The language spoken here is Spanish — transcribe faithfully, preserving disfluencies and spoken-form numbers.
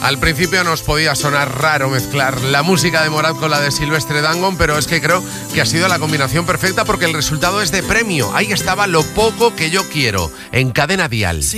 Al principio nos podía sonar raro mezclar la música de Morat con la de Silvestre Dangond, pero es que creo que ha sido la combinación perfecta porque el resultado es de premio. Ahí estaba Lo poco que yo quiero, en Cadena Dial.